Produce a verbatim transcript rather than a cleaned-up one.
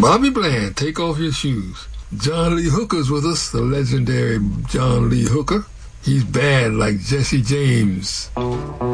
Bobby Bland, take off your shoes. John Lee Hooker's with us, the legendary John Lee Hooker. He's bad like Jesse James.